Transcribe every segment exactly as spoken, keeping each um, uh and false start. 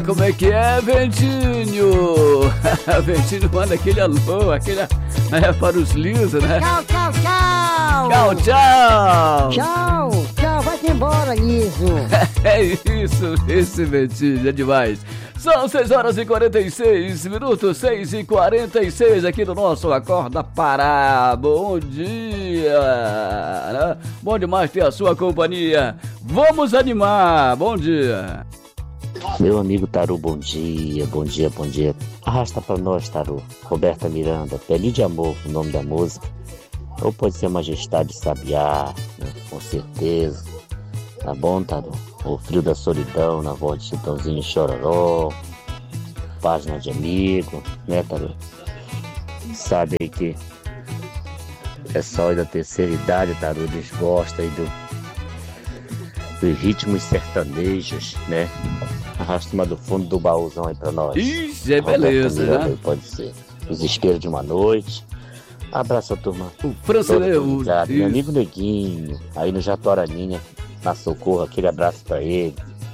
como é que é, Ventinho? Ventinho manda aquele alô, aquele é, para os lisos, né? Tchau, tchau, tchau. Tchau, tchau. Tchau, tchau, vai embora, liso. É isso, esse Ventinho é demais. São seis horas e quarenta e seis minutos, seis e quarenta e seis aqui no nosso Acorda Pará. Bom dia, né? Bom demais ter a sua companhia. Vamos animar, bom dia. Meu amigo Taru, bom dia, bom dia, bom dia. Arrasta pra nós, Taru. Roberta Miranda, Pele de Amor, o nome da música. Ou pode ser Majestade Sabiá, né? Com certeza. Tá bom, Taru? O Frio da Solidão, na voz de Chitãozinho Chororó. Página de Amigo, né, Taru? Sabe aí que pessoal aí da terceira idade, Taru, eles gostam aí do, dos ritmos sertanejos, né? Arrasta uma do fundo do baúzão aí pra nós. Isso, é beleza, Miranda, né? aí pode ser. Os Isqueiros de uma Noite. Abraço a turma. O Francineu. Meu amigo Neguinho, aí no Jatoraninha, na Socorro, aquele abraço pra ele.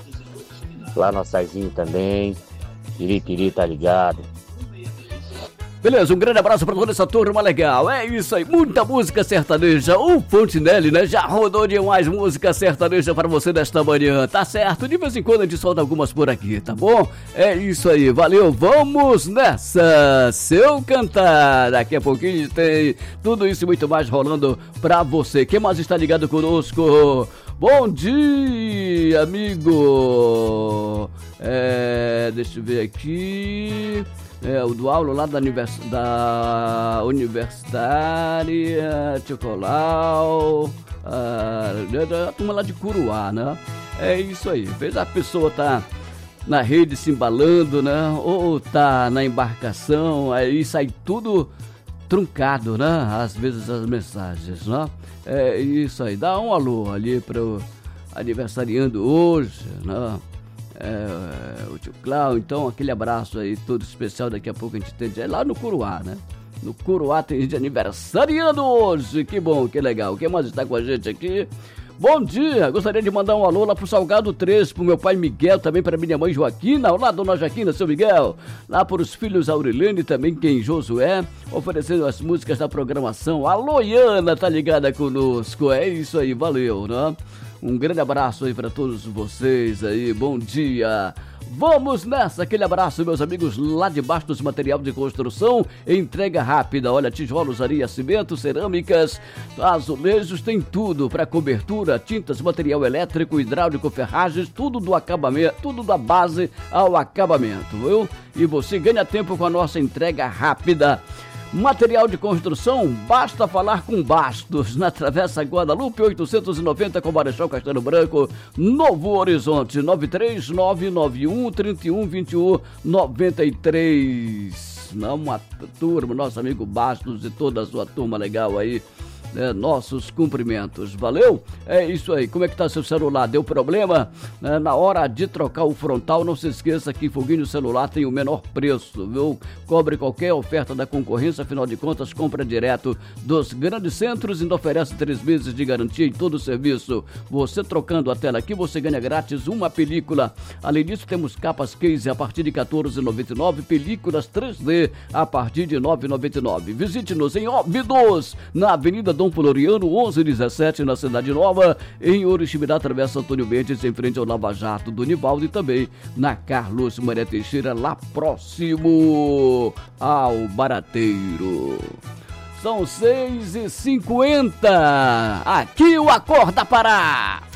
Lá no Açaizinho também. Piripiri, tá ligado? Beleza, um grande abraço pra toda essa turma legal. É isso aí, muita música sertaneja. O Fontinelli, né? Já rodou demais música sertaneja pra você desta manhã. Tá certo? De vez em quando a gente solta algumas por aqui, tá bom? É isso aí, valeu. Vamos nessa. Seu cantar. Daqui a pouquinho tem tudo isso e muito mais rolando pra você. Quem mais está ligado conosco? Bom dia, amigo. É, deixa eu ver aqui. É, o do aula lá da, univers... da Universitária Tchocolau, a... a turma lá de Curuá, né? É isso aí. Veja, a pessoa tá na rede se embalando, né? Ou tá na embarcação, aí sai tudo truncado, né? Às vezes as mensagens, né? É isso aí. Dá um alô ali para o aniversariando hoje, né? É, o tio Cláudio, então aquele abraço aí todo especial, daqui a pouco a gente tem, é lá no Curuá, né? No Curuá tem gente aniversariando hoje, que bom, que legal. Quem mais está com a gente aqui? Bom dia, gostaria de mandar um alô lá pro Salgado três, pro meu pai Miguel, também para minha mãe Joaquina. Olá, dona Joaquina, seu Miguel. Lá para os filhos Aurelene, também quem Josué, oferecendo as músicas da programação. A Loiana tá ligada conosco, é isso aí, valeu, né? Um grande abraço aí para todos vocês aí, bom dia. Vamos nessa, aquele abraço, meus amigos, lá debaixo dos material de construção, entrega rápida, olha, tijolos, areia, cimento, cerâmicas, azulejos, tem tudo para cobertura, tintas, material elétrico, hidráulico, ferragens, tudo do acabamento, tudo da base ao acabamento, viu? E você ganha tempo com a nossa entrega rápida. Material de construção, basta falar com Bastos, na Travessa Guadalupe oitocentos e noventa com Marechal Castelo Branco, Novo Horizonte, nove três nove nove um três um dois um nove três. Não, uma turma, nosso amigo Bastos e toda a sua turma legal aí. É, nossos cumprimentos, valeu? É isso aí, como é que tá seu celular? Deu problema? É, na hora de trocar o frontal, não se esqueça que Foguinho Celular tem o menor preço, viu? Cobre qualquer oferta da concorrência, afinal de contas, compra direto dos grandes centros e oferece três meses de garantia em todo o serviço. Você trocando a tela aqui, você ganha grátis uma película. Além disso, temos capas case a partir de quatorze reais e noventa e nove centavos, películas três D a partir de nove reais e noventa e nove centavos. Visite-nos em Óbidos, na Avenida Dom Floriano, onze dezessete, na Cidade Nova, em Oriximiná, Travessa Antônio Mendes, em frente ao Lava Jato do Nivaldo, e também na Carlos Maria Teixeira, lá próximo ao Barateiro. São seis e cinquenta, aqui o Acorda Pará.